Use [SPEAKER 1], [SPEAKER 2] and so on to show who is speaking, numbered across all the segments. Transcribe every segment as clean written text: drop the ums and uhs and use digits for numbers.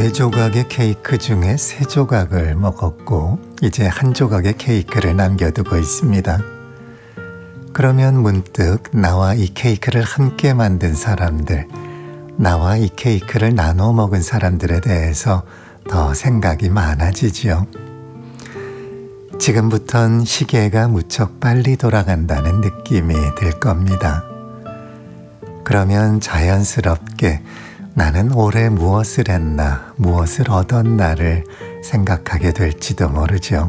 [SPEAKER 1] 4조각의 케이크 중에 3조각을 먹었고 이제 1조각의 케이크를 남겨두고 있습니다. 그러면 문득 나와 이 케이크를 함께 만든 사람들, 나와 이 케이크를 나눠 먹은 사람들에 대해서 더 생각이 많아지지요. 지금부턴 시계가 무척 빨리 돌아간다는 느낌이 들 겁니다. 그러면 자연스럽게 나는 올해 무엇을 했나, 무엇을 얻었나를 생각하게 될지도 모르죠.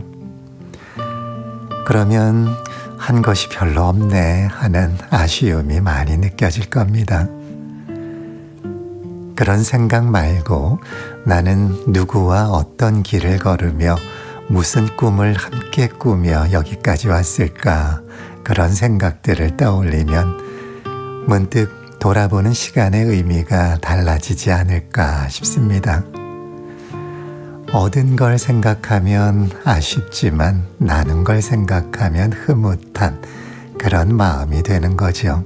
[SPEAKER 1] 그러면 한 것이 별로 없네 하는 아쉬움이 많이 느껴질 겁니다. 그런 생각 말고 나는 누구와 어떤 길을 걸으며 무슨 꿈을 함께 꾸며 여기까지 왔을까, 그런 생각들을 떠올리면 문득 돌아보는 시간의 의미가 달라지지 않을까 싶습니다. 얻은 걸 생각하면 아쉽지만 나눈 걸 생각하면 흐뭇한 그런 마음이 되는 거죠.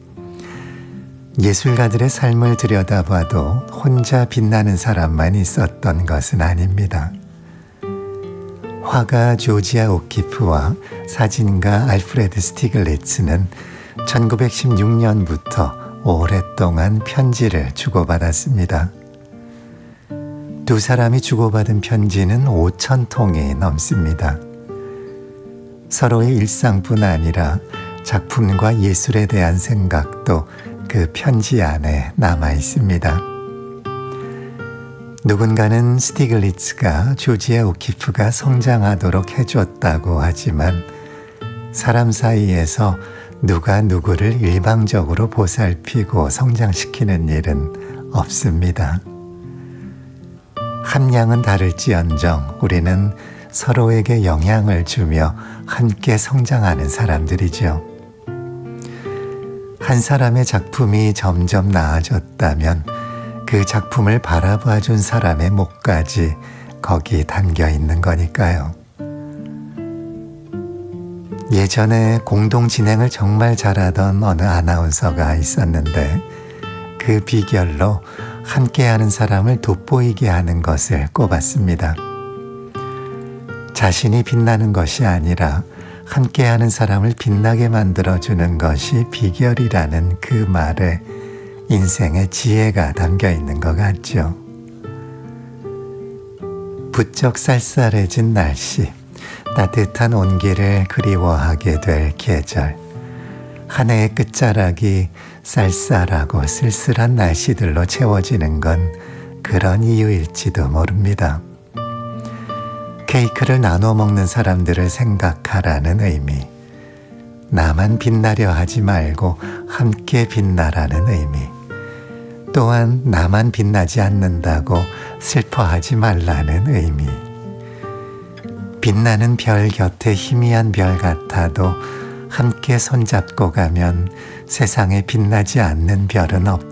[SPEAKER 1] 예술가들의 삶을 들여다봐도 혼자 빛나는 사람만 있었던 것은 아닙니다. 화가 조지아 오키프와 사진가 알프레드 스티글리츠는 1916년부터 오랫동안 편지를 주고받았습니다. 두 사람이 주고받은 편지는 5,000통이 넘습니다. 서로의 일상뿐 아니라 작품과 예술에 대한 생각도 그 편지 안에 남아 있습니다. 누군가는 스티글리츠가 조지아 오키프가 성장하도록 해줬다고 하지만 사람 사이에서 누가 누구를 일방적으로 보살피고 성장시키는 일은 없습니다. 함량은 다를지언정 우리는 서로에게 영향을 주며 함께 성장하는 사람들이죠. 한 사람의 작품이 점점 나아졌다면 그 작품을 바라봐준 사람의 목까지 거기 담겨 있는 거니까요. 예전에 공동 진행을 정말 잘하던 어느 아나운서가 있었는데 그 비결로 함께하는 사람을 돋보이게 하는 것을 꼽았습니다. 자신이 빛나는 것이 아니라 함께하는 사람을 빛나게 만들어주는 것이 비결이라는 그 말에 인생의 지혜가 담겨 있는 것 같죠. 부쩍 쌀쌀해진 날씨, 따뜻한 온기를 그리워하게 될 계절, 한 해의 끝자락이 쌀쌀하고 쓸쓸한 날씨들로 채워지는 건 그런 이유일지도 모릅니다. 케이크를 나눠 먹는 사람들을 생각하라는 의미, 나만 빛나려 하지 말고 함께 빛나라는 의미, 또한 나만 빛나지 않는다고 슬퍼하지 말라는 의미. 빛나는 별 곁에 희미한 별 같아도 함께 손잡고 가면 세상에 빛나지 않는 별은 없다.